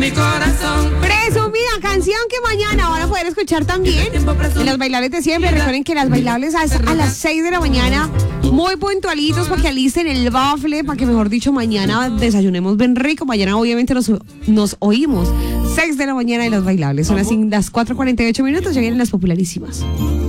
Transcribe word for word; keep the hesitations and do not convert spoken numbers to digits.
mi corazón. Presumida canción que mañana van a poder escuchar también en las bailables de siempre. Recuerden que las bailables a, a las seis de la mañana, muy puntualitos para que alisten el bafle, para que mejor dicho mañana desayunemos bien rico. Mañana obviamente nos, nos oímos seis de la mañana en las bailables. Son así las cuatro cuarenta y ocho minutos, ya vienen las popularísimas.